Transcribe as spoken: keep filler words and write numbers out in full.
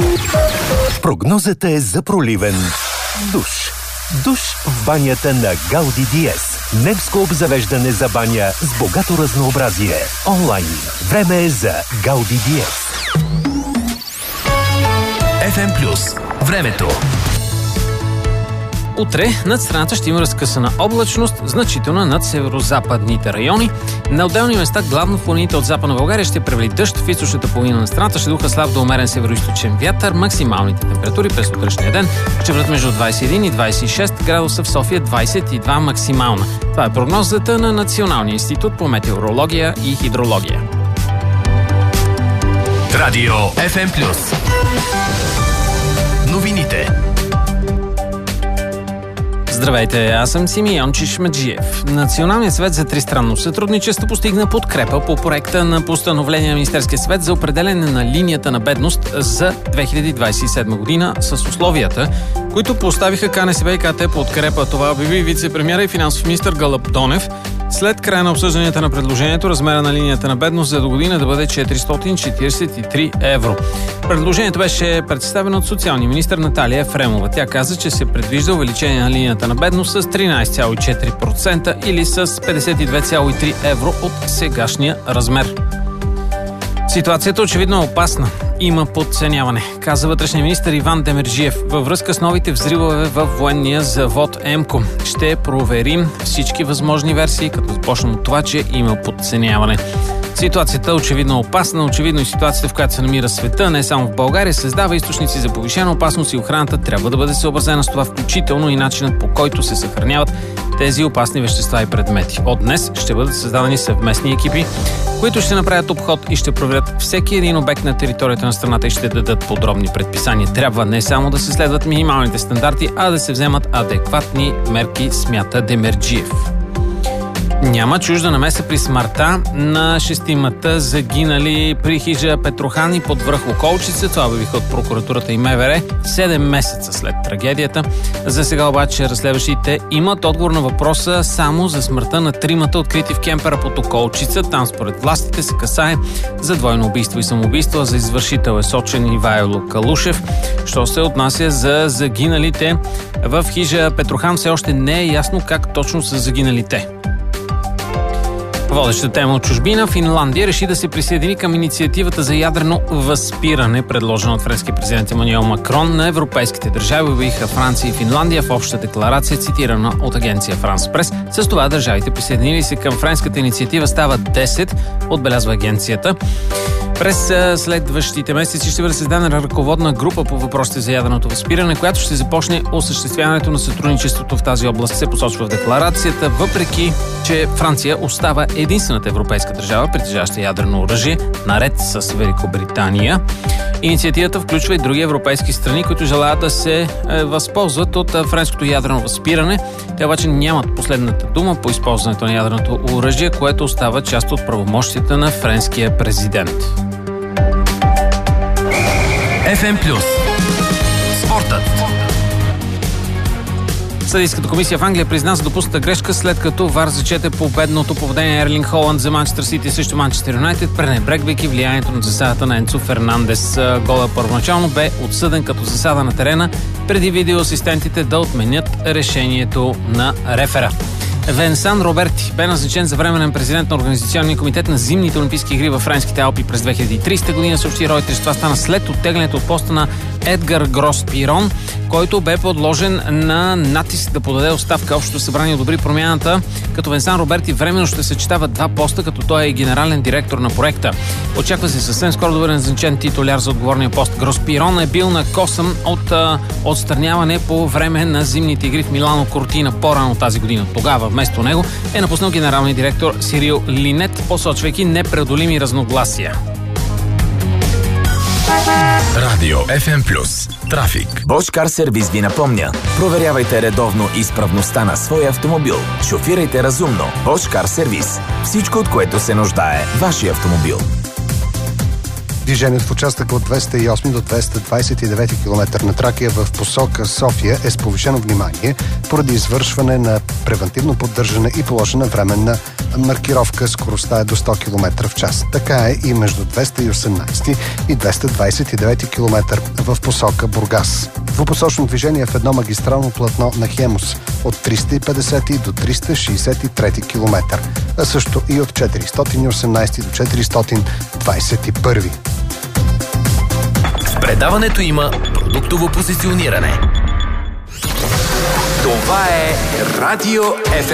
Прогнозата е за проливен душ. Душ в банята на Гауди Диез. Немско обзавеждане за баня с богато разнообразие. Онлайн. Време е за Гауди Диез. еф ем Плюс. Времето. Утре над страната ще има разкъсана облачност, значителна над северо-западните райони. На отделни места, главно в планините от Западна България, ще превали дъжд. В източната половина на страната ще духа слаб до умерен североизточен вятър. Максималните температури през утрешния ден ще бъдат между двадесет и един и двадесет и шест градуса, в София двадесет и два максимална. Това е прогнозата на Националния институт по метеорология и хидрология. Радио еф ем Плюс. Новините. Здравейте, аз съм Симеон Чишмаджиев. Националният съвет за тристранно сътрудничество постигна подкрепа по проекта на постановление на Министерския съвет за определене на линията на бедност за две хиляди двадесет и седма година с условията, които поставиха КНСБ и КТ подкрепа. Това обяви вице-премиера и финансов министър Гълъб Донев. След края на обсъжданията на предложението, размера на линията на бедност за до година да бъде четиристотин четиридесет и три евро. Предложението беше представено от социалния министър Наталия Ефремова. Тя каза, че се предвижда увеличение на линията на бедност с тринадесет цяло и четири процента или с петдесет и две цяло и три евро от сегашния размер. Ситуацията очевидно е опасна. Има подценяване, каза вътрешния министър Иван Демерджиев във връзка с новите взривове във военния завод ЕМКО. Ще проверим всички възможни версии, като започнем от това, че има подценяване. Ситуацията е очевидно опасна, очевидно и ситуацията, в която се намира света, не само в България, създава източници за повишена опасност и охраната трябва да бъде съобразена с това, включително и начинът, по който се съхраняват тези опасни вещества и предмети. От днес ще бъдат създадени съвместни екипи, които ще направят обход и ще проверят всеки един обект на територията на страната и ще дадат подробни предписания. Трябва не само да се следват минималните стандарти, а да се вземат адекватни мерки, смята Демерджиев. Няма чужда намеса при смъртта на шестимата загинали при хижа Петрохани под връх Околчица. Това обявиха от прокуратурата и МВР седем месеца след трагедията. За сега обаче разследващите имат отговор на въпроса само за смъртта на тримата, открити в кемпера под Околчица. Там според властите се касае за двойно убийство и самоубийство. За извършител е сочен Ивайло Калушев. Що се отнася за загиналите в хижа Петрохан, все още не е ясно как точно са загиналите. Водеща тема от чужбина, Финландия реши да се присъедини към инициативата за ядрено възпиране, предложена от френския президент Емануел Макрон. На европейските държави обявиха Франция и Финландия в обща декларация, цитирана от агенция Франс Прес. С това държавите, присъединили се към френската инициатива, стават десет, отбелязва агенцията. През следващите месеци ще бъде създадена ръководна група по въпросите за ядреното възпиране, която ще започне осъществяването на сътрудничеството в тази област, се посочва в декларацията, въпреки че Франция остава единствената европейска държава, притежаваща ядрено оръжие, наред с Великобритания. Инициативата включва и други европейски страни, които желаят да се възползват от френското ядрено възпиране. Те обаче нямат последната дума по използването на ядреното оръжие, което остава част от правомощията на френския президент. еф ем Плюс. Спортът. Съдийската комисия в Англия призна за допусната грешка, след като ВАР зачете победното поведение Ерлинг Холанд за Манчестър Сити срещу Манчестър Юнайтед, пренебрегвайки влиянието на засадата на Енцо Фернандес. Голът първоначално бе отсъден като засада на терена, преди видеоасистентите да отменят решението на рефера. Венсан Роберти бе назначен за временен президент на Организационния комитет на зимните олимпийски игри във Френските Алпи през две хиляди и тридесета година, съобщи Ройтерс. Това стана след оттеглянето от поста на Едгар Грос-Пирон, който бе подложен на натиск да подаде оставка. Общото събрание одобри промяната, като Венсан Роберти временно ще съчетава два поста, като той е генерален директор на проекта. Очаква се съвсем скоро да бъде назначен титуляр за отговорния пост. Грос-Пирон е бил на косъм от а, отстраняване по време на зимните игри в Милано Кортина по-рано тази година. Тогава вместо него е напуснал генералния директор Сирил Линет, посочвайки непреодолими разногласия. Радио еф ем Плюс. Трафик. Bosch Car Service ви напомня. Проверявайте редовно изправността на своя автомобил. Шофирайте разумно. Bosch Car Service. Всичко, от което се нуждае вашия автомобил. Движението в участъка от двеста и осми до двеста двадесет и девети километър на Тракия в посока София е с повишено внимание поради извършване на превантивно поддържане и положена временна маркировка. Скоростта е до сто километра в час. Така е и между двеста и осемнадесети и двеста двадесет и девети километър в посока Бургас. Двупосочно движение в едно магистрално платно на Хемус от триста и петдесети до триста шестдесет и трети километър, а също и от четиристотин и осемнадесети до четиристотин двадесет и първи. В предаването има продуктово позициониране. Това е Радио Еф